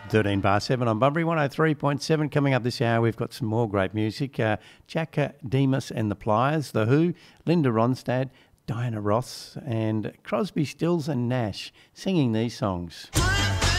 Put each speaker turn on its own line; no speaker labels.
13 bar 7 on Bunbury 103.7. Coming up this hour, we've got some more great music. Jack Demas and the Pliers, The Who, Linda Ronstadt, Diana Ross and Crosby, Stills and Nash singing these songs.